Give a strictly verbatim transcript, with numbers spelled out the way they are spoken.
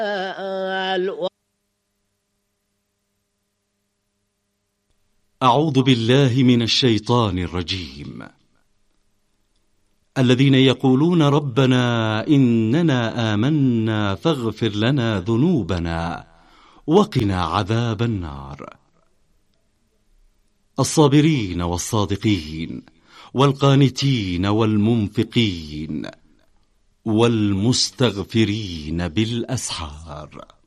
أعوذ بالله من الشيطان الرجيم. الذين يقولون ربنا إننا آمنا فاغفر لنا ذنوبنا وقنا عذاب النار. الصابرين والصادقين والقانتين والمنفقين والمستغفرين بالأسحار.